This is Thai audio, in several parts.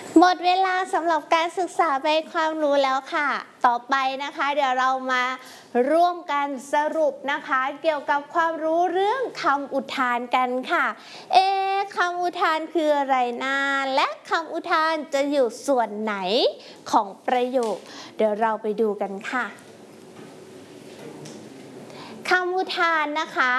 หมดเวลาสำหรับการศึกษาใบความรู้แล้วค่ะต่อไปนะคะเดี๋ยวเรามาร่วมกันสรุปนะคะเกี่ยวกับความรู้เรื่องคำอุทานกันค่ะคำอุทานคืออะไรนะและคำอุทานจะอยู่ส่วนไหนของประโยคเดี๋ยวเราไปดูกันค่ะคำอุทานนะคะ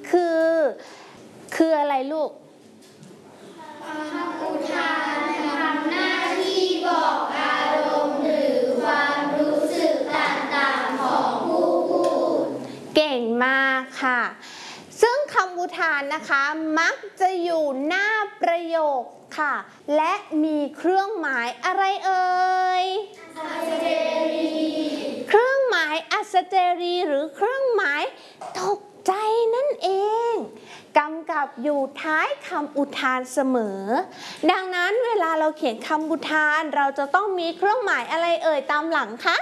คืออะไรลูกคำอุทานทำหน้าที่บอกอารมณ์หรือความรู้สึกต่างๆของผู้พูดเก่งมากค่ะซึ่งคำอุทานนะคะมักจะอยู่หน้าประโยคค่ะและมีเครื่องหมายอะไรเอ่ยเครื่องหมายอัศเจรีหรือเครื่องหมายตกใจนั่นเองกำกับอยู่ท้ายคำอุทานเสมอดังนั้นเวลาเราเขียนคำอุทานเราจะต้องมีเครื่องหมายอะไรเอ่ยตามหลังคะ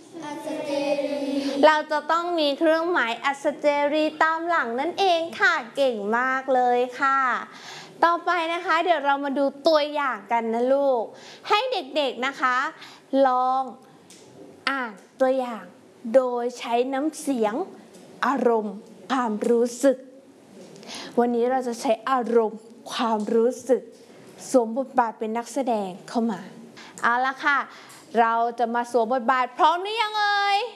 เราจะต้องมีเครื่องหมายอัศเจรีตามหลังนั่นเองค่ะเก่งมากเลยค่ะต่อไปนะคะเดี๋ยวเรามาดูตัวอย่างกันนะลูกให้เด็กๆนะคะลองอ่านตัวอย่างโดยใช้น้ำเสียงอารมณ์ความรู้สึกวันนี้เราจะใช้อารมณ์ความรู้สึกสวมบทบาทเป็นนักแสดงเข้ามาเอาละค่ะเราจะมาสวมบทบาทพร้อมหรือยังเอ่ย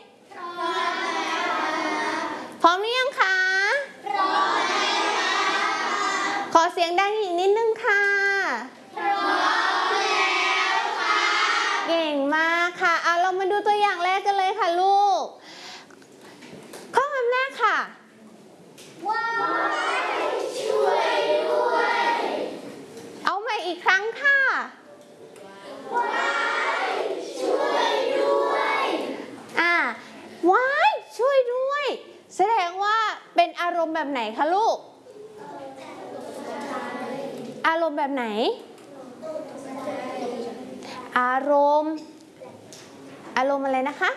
พร้อมหรือยังคะพร้อมแล้วค่ะขอเสียงดังอีกนิดนึงค่ะพร้อมแล้วค่ะเก่งมากค่ะเรามาดูตัวอย่างแรกกันเลยค่ะลูกข้อความแรกค่ะว้ายช่วยด้วยเอาใหม่อีกครั้งค่ะว้ายช่วยด้วยว้ายช่วยด้วยแสดงว่าเป็นอารมณ์แบบไหนคะลูกอารมณ์แบบไหนอารมณ์อะไรนะคะ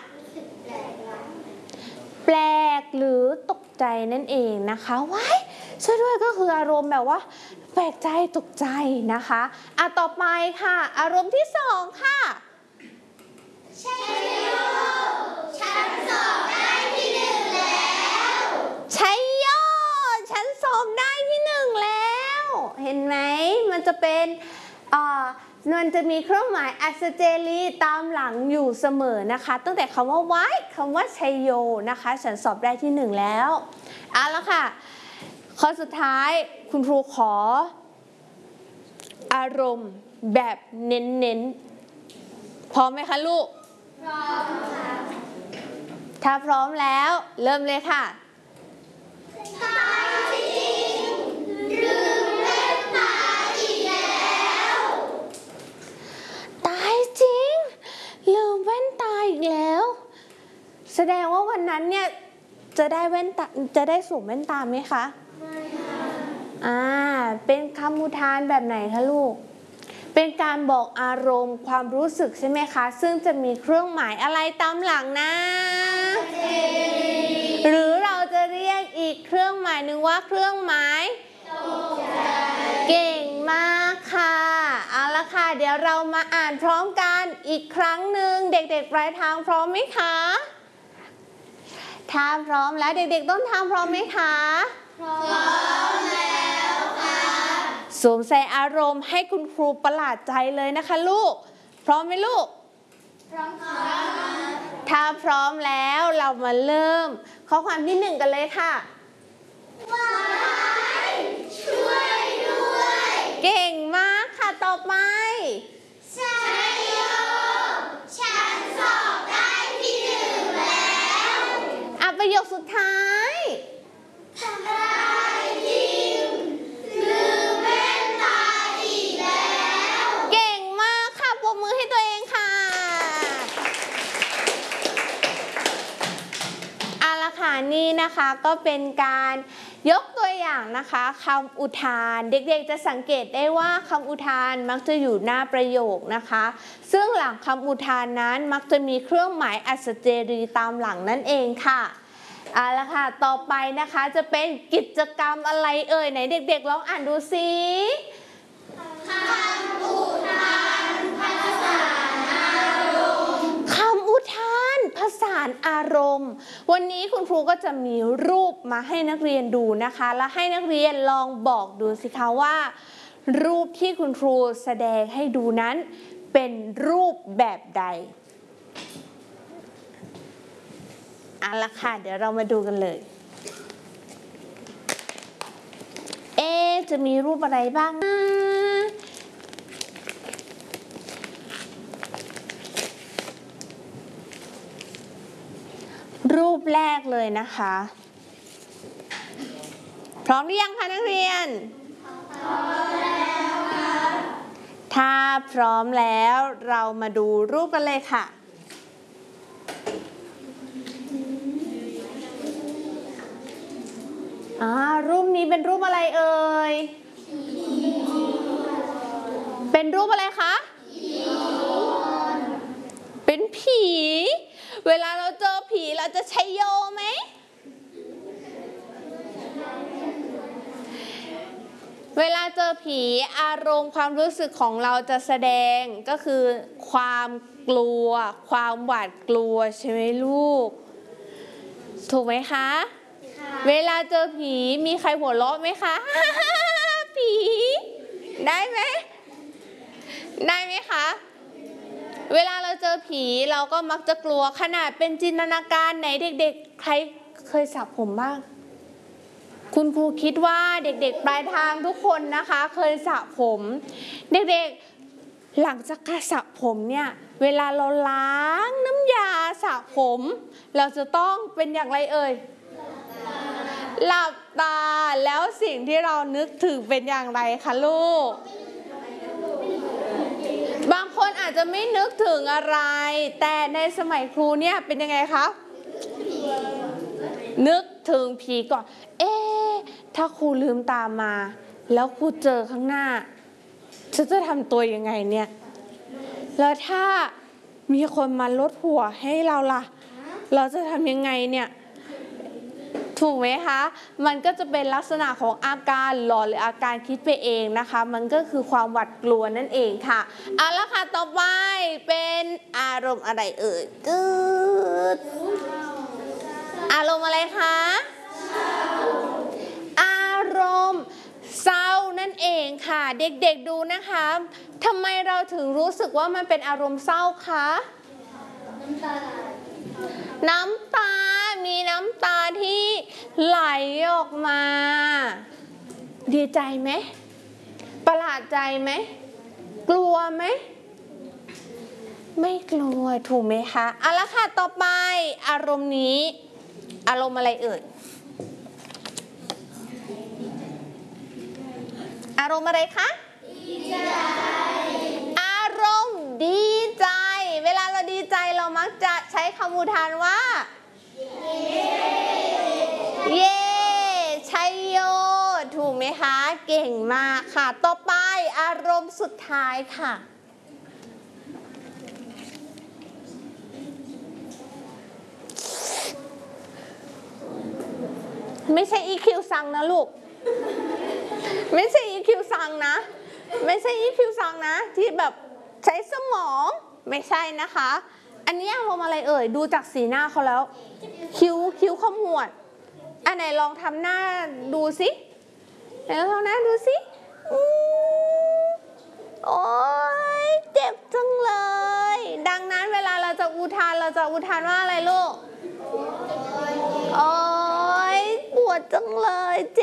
แปลกหรือตกใจนั่นเองนะคะว้ายช่วยด้วยก็คืออารมณ์แบบว่าแปลกใจตกใจนะคะต่อไปค่ะอารมณ์ที่สองค่ะใช่ฉันสอบได้ที่หนึ่งแล้วชัยโยฉันสอบได้ที่หนึ่งแล้วเห็นไหมมันจะเป็นมันจะมีเครื่องหมายอัศเจรีตามหลังอยู่เสมอนะคะตั้งแต่คำว่าว้ายคำว่าชัยโยนะคะฉันสอบได้ที่หนึ่งแล้วเอาละค่ะข้อสุดท้ายคุณครูขออารมณ์แบบเน้นๆพร้อมไหมคะลูกพร้อมค่ะถ้าพร้อมแล้วเริ่มเลยค่ะตายจริงลืมแว่นตาอีกแล้วตายจริงลืมแว่นตาอีกแล้วแสดงว่าวันนั้นเนี่ยจะได้สวมแว่นตาไหมคะไม่ค่ะเป็นคำอุทานแบบไหนคะลูกเป็นการบอกอารมณ์ความรู้สึกใช่ไหมคะซึ่งจะมีเครื่องหมายอะไรตามหลังนะหรือเราจะเรียกอีกเครื่องหมายหนึ่งว่าเครื่องหมายเก่งมากค่ะเอาละค่ะเดี๋ยวเรามาอ่านพร้อมกันอีกครั้งหนึ่งเด็กๆปลายทางพร้อมไหมคะถ้าพร้อมแล้วเด็กๆต้นทางพร้อมไหมคะพร้อมแล้วค่ะสวมใส่อารมณ์ให้คุณครูประหลาดใจเลยนะคะลูกพร้อมไหมลูกพร้อมค่ะถ้าพร้อมแล้วเรามาเริ่มข้อความที่1กันเลยค่ะว้ายช่วยด้วยเก่งมากค่ะต่อไปชัยโยฉันสอบได้ที่หนึ่งแล้วประโยคสุดท้ายตายจริงลืมแว่นตาอีกแล้วเก่งมากค่ะปรบมือให้ตัวเองค่ะเอาละค่ะนี่นะคะก็เป็นการยกตัวอย่างนะคะคำอุทานเด็กๆจะสังเกตได้ว่าคำอุทานมักจะอยู่หน้าประโยคนะคะซึ่งหลังคำอุทานนั้นมักจะมีเครื่องหมายอัศเจรีตามหลังนั่นเองค่ะเอาละค่ะต่อไปนะคะจะเป็นกิจกรรมอะไรเอ่ยไหนเด็กๆลองอ่านดูสิคำอุทานพวันนี้คุณครูก็จะมีรูปมาให้นักเรียนดูนะคะและให้นักเรียนลองบอกดูสิคะว่ารูปที่คุณครูแสดงให้ดูนั้นเป็นรูปแบบใดเอาละค่ะเดี๋ยวเรามาดูกันเลยจะมีรูปอะไรบ้างนะรูปแรกเลยนะคะพร้อมหรือยังคะนักเรียนพร้อมแล้วครับถ้าพร้อมแล้วเรามาดูรูปกันเลยค่ะรูปนี้เป็นรูปอะไรเอ่ยเป็นรูปอะไรคะเป็นผีเวลาเราเจอผีเราจะใช้โยไหมเวลาเจอผีอารมณ์ความรู้สึกของเราจะแสดงก็คือความกลัวความหวาดกลัวใช่ไหมลูกถูกไหมคะเวลาเจอผีมีใครหัวเราะไหมคะ ผีได้ไหมได้ไหมคะเวลาเราเจอผีเราก็มักจะกลัวขนาดเป็นจินตนาการไหนเด็กๆใครเคยสระผมบ้างคุณครูคิดว่าเด็กๆปลายทางทุกคนนะคะเคยสระผมเด็กๆหลังจากการสระผมเนี่ยเวลาเราล้างน้ำยาสระผมเราจะต้องเป็นอย่างไรเอ่ยหลับตาแล้วสิ่งที่เรานึกถึงเป็นอย่างไรคะลูกบางคนอาจจะไม่นึกถึงอะไรแต่ในสมัยครูเนี่ยเป็นยังไงคะนึกถึงผีก่อนถ้าครูลืมตามาแล้วครูเจอข้างหน้าฉันจะทำตัวยังไงเนี่ยแล้วถ้ามีคนมาลดหัวให้เราล่ะเราจะทำยังไงเนี่ยถูกไหมคะมันก็จะเป็นลักษณะของอาการหลอนหรืออาการคิดไปเองนะคะมันก็คือความหวาดกลัวนั่นเองค่ะเอาละค่ะต่อไปเป็นอารมณ์อะไรเอ่ยอารมณ์อะไรคะอารมณ์เศร้านั่นเองค่ะเด็กๆดูนะคะทำไมเราถึงรู้สึกว่ามันเป็นอารมณ์เศร้าคะน้ำตามีน้ำตาที่ไหลออกมาดีใจไหมประหลาดใจไหมกลัวไหมไม่กลัวถูกไหมคะเอาละค่ะต่อไปอารมณ์นี้อารมณ์อะไรเอ่ยอารมณ์อะไรคะดีใจอารมณ์ดีใจเวลาเราดีใจเรามักจะใช้คำอุทานว่าเย้ชัยโยถูกไหมคะเก่งมากค่ะต่อไปอารมณ์สุดท้ายค่ะไม่ใช่ EQ ซังนะลูกไม่ใช่ EQ ซังนะไม่ใช่ EQ ซังนะที่แบบใช้สมองไม่ใช่นะคะอันนี้อารมณ์อะไรเอ่ยดูจากสีหน้าเขาแล้วคิ้วขมวดอันไหนลองทำหน้าดูสิไหนลองทำหน้าดูสิโอ๊ยเจ็บจังเลยดังนั้นเวลาเราจะอุทานว่าอะไรลูกโอ๊ยปวดจังเลยเจ็บ